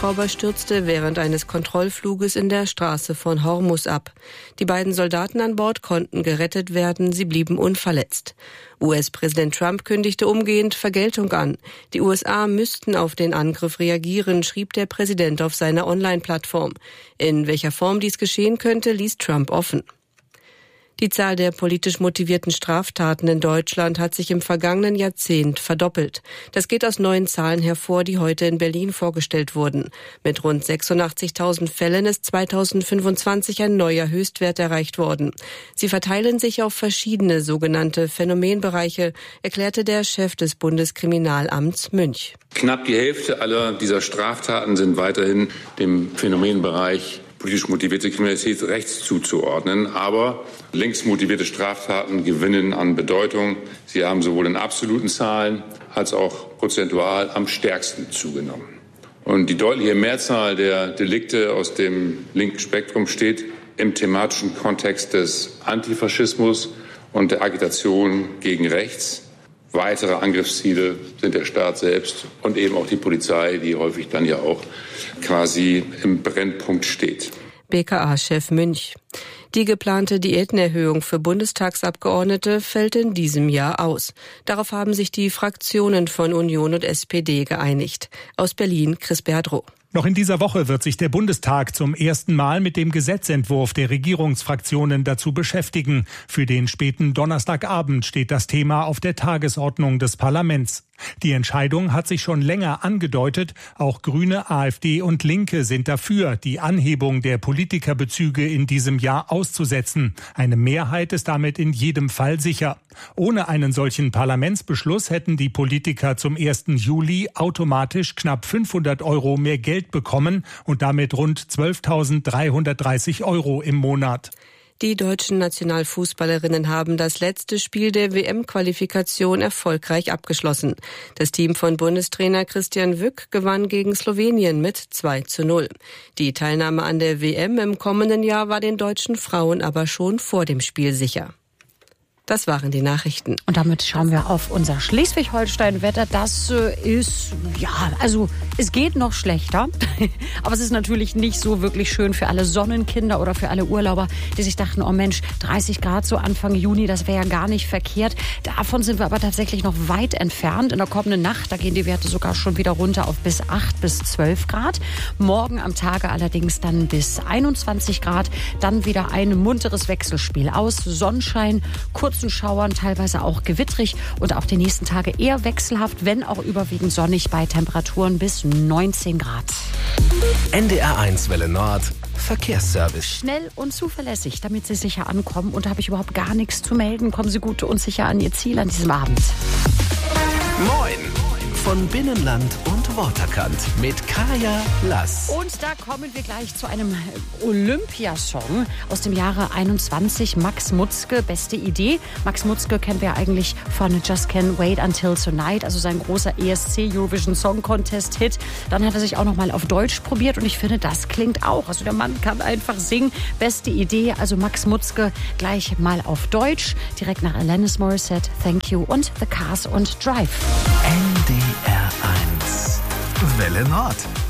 Hubschrauber stürzte während eines Kontrollfluges in der Straße von Hormuz ab. Die beiden Soldaten an Bord konnten gerettet werden, sie blieben unverletzt. US-Präsident Trump kündigte umgehend Vergeltung an. Die USA müssten auf den Angriff reagieren, schrieb der Präsident auf seiner Online-Plattform. In welcher Form dies geschehen könnte, ließ Trump offen. Die Zahl der politisch motivierten Straftaten in Deutschland hat sich im vergangenen Jahrzehnt verdoppelt. Das geht aus neuen Zahlen hervor, die heute in Berlin vorgestellt wurden. Mit rund 86.000 Fällen ist 2025 ein neuer Höchstwert erreicht worden. Sie verteilen sich auf verschiedene sogenannte Phänomenbereiche, erklärte der Chef des Bundeskriminalamts Münch. Knapp die Hälfte aller dieser Straftaten sind weiterhin dem Phänomenbereich politisch motivierte Kriminalität rechts zuzuordnen. Aber links motivierte Straftaten gewinnen an Bedeutung. Sie haben sowohl in absoluten Zahlen als auch prozentual am stärksten zugenommen. Und die deutliche Mehrzahl der Delikte aus dem linken Spektrum steht im thematischen Kontext des Antifaschismus und der Agitation gegen rechts. Weitere Angriffsziele sind der Staat selbst und eben auch die Polizei, die häufig dann ja auch quasi im Brennpunkt steht. BKA-Chef Münch. Die geplante Diätenerhöhung für Bundestagsabgeordnete fällt in diesem Jahr aus. Darauf haben sich die Fraktionen von Union und SPD geeinigt. Aus Berlin, Chris Berdrow. Noch in dieser Woche wird sich der Bundestag zum ersten Mal mit dem Gesetzentwurf der Regierungsfraktionen dazu beschäftigen. Für den späten Donnerstagabend steht das Thema auf der Tagesordnung des Parlaments. Die Entscheidung hat sich schon länger angedeutet. Auch Grüne, AfD und Linke sind dafür, die Anhebung der Politikerbezüge in diesem Jahr auszusetzen. Eine Mehrheit ist damit in jedem Fall sicher. Ohne einen solchen Parlamentsbeschluss hätten die Politiker zum 1. Juli automatisch knapp 500 € mehr Geld bekommen und damit rund 12.330 € im Monat. Die deutschen Nationalfußballerinnen haben das letzte Spiel der WM-Qualifikation erfolgreich abgeschlossen. Das Team von Bundestrainer Christian Wück gewann gegen Slowenien mit 2:0. Die Teilnahme an der WM im kommenden Jahr war den deutschen Frauen aber schon vor dem Spiel sicher. Das waren die Nachrichten. Und damit schauen wir auf unser Schleswig-Holstein-Wetter. Das ist, es geht noch schlechter. Aber es ist natürlich nicht so wirklich schön für alle Sonnenkinder oder für alle Urlauber, die sich dachten, oh Mensch, 30 Grad so Anfang Juni, das wäre ja gar nicht verkehrt. Davon sind wir aber tatsächlich noch weit entfernt. In der kommenden Nacht, da gehen die Werte sogar schon wieder runter auf bis 8 bis 12 Grad. Morgen am Tage allerdings dann bis 21 Grad. Dann wieder ein munteres Wechselspiel aus Sonnenschein, kurzen Schauern, teilweise auch gewittrig und auch die nächsten Tage eher wechselhaft, wenn auch überwiegend sonnig bei Temperaturen bis 19 Grad. NDR1 Welle Nord, Verkehrsservice. Schnell und zuverlässig, damit Sie sicher ankommen. Und da habe ich überhaupt gar nichts zu melden. Kommen Sie gut und sicher an Ihr Ziel an diesem Abend. Moin! Von Binnenland und Waterkant mit Kaya Lass. Und da kommen wir gleich zu einem Olympiasong aus dem Jahre 21. Max Mutzke, beste Idee. Max Mutzke kennen wir eigentlich von Just Can't Wait Until Tonight, also sein großer ESC Eurovision Song Contest Hit. Dann hat er sich auch noch mal auf Deutsch probiert und ich finde, das klingt auch. Also der Mann kann einfach singen. Beste Idee, also Max Mutzke gleich mal auf Deutsch. Direkt nach Alanis Morissette, Thank You und The Cars und Drive. NDR1 Welle Nord.